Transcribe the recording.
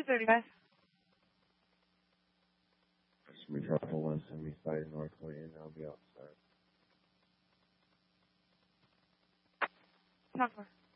235. Should be trouble 175 northway, and I'll be outside. Talk more.